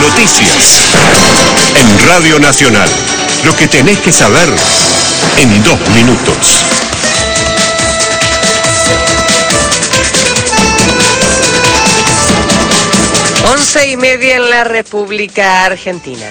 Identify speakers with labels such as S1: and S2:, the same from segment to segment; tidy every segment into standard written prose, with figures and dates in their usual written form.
S1: Noticias en Radio Nacional. Lo que tenés que saber en 2 minutos.
S2: Once y media en la República Argentina.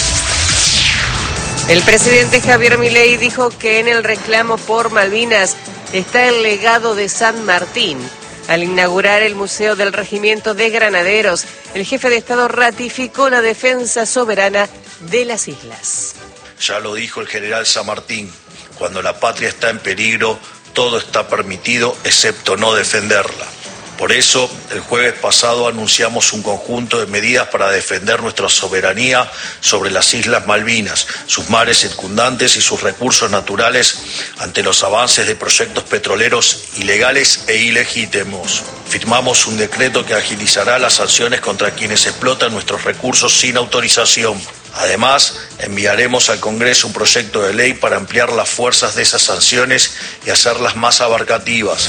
S2: El presidente Javier Milei dijo que en el reclamo por Malvinas está el legado de San Martín. Al inaugurar el Museo del Regimiento de Granaderos, el jefe de Estado ratificó la defensa soberana de las islas.
S3: Ya lo dijo el general San Martín, cuando la patria está en peligro, todo está permitido excepto no defenderla. Por eso, el jueves pasado anunciamos un conjunto de medidas para defender nuestra soberanía sobre las Islas Malvinas, sus mares circundantes y sus recursos naturales ante los avances de proyectos petroleros ilegales e ilegítimos. Firmamos un decreto que agilizará las sanciones contra quienes explotan nuestros recursos sin autorización. Además, enviaremos al Congreso un proyecto de ley para ampliar las fuerzas de esas sanciones y hacerlas más abarcativas.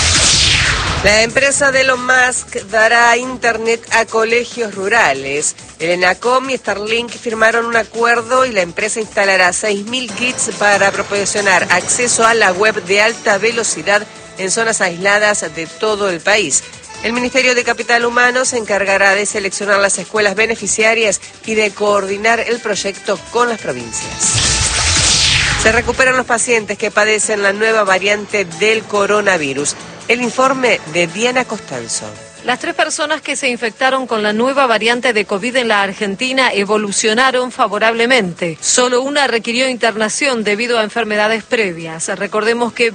S2: La empresa de Elon Musk dará internet a colegios rurales. El ENACOM y Starlink firmaron un acuerdo y la empresa instalará 6.000 kits para proporcionar acceso a la web de alta velocidad en zonas aisladas de todo el país. El Ministerio de Capital Humano se encargará de seleccionar las escuelas beneficiarias y de coordinar el proyecto con las provincias. Se recuperan los pacientes que padecen la nueva variante del coronavirus. El informe de Diana Costanzo.
S4: Las 3 personas que se infectaron con la nueva variante de COVID en la Argentina evolucionaron favorablemente. Solo una requirió internación debido a enfermedades previas. Recordemos que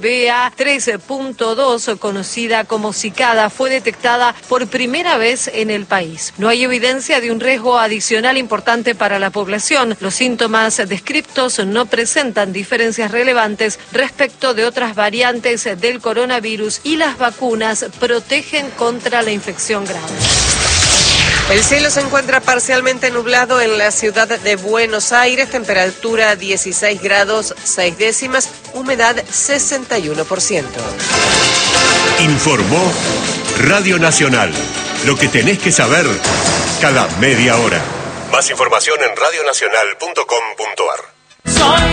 S4: BA.3.2, conocida como cicada, fue detectada por primera vez en el país. No hay evidencia de un riesgo adicional importante para la población. Los síntomas descriptos no presentan diferencias relevantes respecto de otras variantes del coronavirus y las vacunas protegen contra la infección grave.
S2: El cielo se encuentra parcialmente nublado en la ciudad de Buenos Aires, temperatura 16 grados 6 décimas, humedad 61%.
S1: Informó Radio Nacional. Lo que tenés que saber cada media hora. Más información en radionacional.com.ar.